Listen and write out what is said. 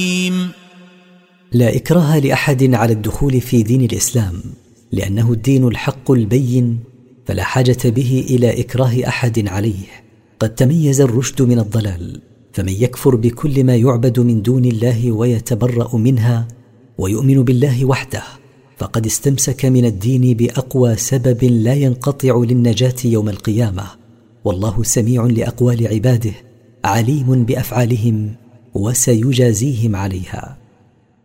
لا إكراه لأحد على الدخول في دين الإسلام، لأنه الدين الحق البين، فلا حاجة به إلى إكراه أحد عليه. قد تميز الرشد من الضلال، فمن يكفر بكل ما يعبد من دون الله ويتبرأ منها ويؤمن بالله وحده، فقد استمسك من الدين بأقوى سبب لا ينقطع للنجاة يوم القيامة. والله سميع لأقوال عباده، عليم بأفعالهم، وسيجازيهم عليها.